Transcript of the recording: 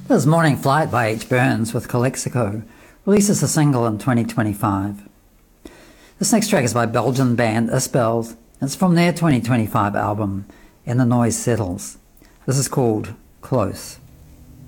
This is Morning Flight by H. Burns with Calexico, releases a single in 2025. This next track is by Belgian band Ispeld. It's from their 2025 album, And the Noise Settles. This is called Close.